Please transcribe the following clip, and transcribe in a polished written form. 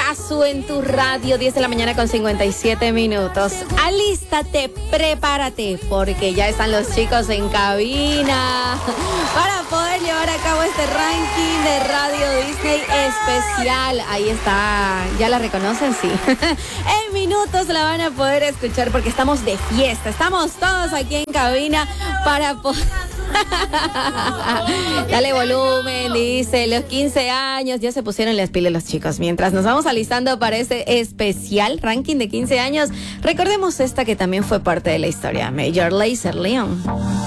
Azu en tu radio, 10 de la mañana con 57 minutos. Alístate, prepárate, porque ya están los chicos en cabina para poder llevar a cabo este ranking de Radio Disney especial. Ahí está, ¿ya la reconocen? Sí. En minutos la van a poder escuchar porque estamos de fiesta. Estamos todos aquí en cabina para poder... Dale volumen, dice, los 15 años, ya se pusieron las pilas los chicos. Mientras nos vamos alistando para ese especial ranking de 15 años, recordemos esta que también fue parte de la historia, Major Lazer León.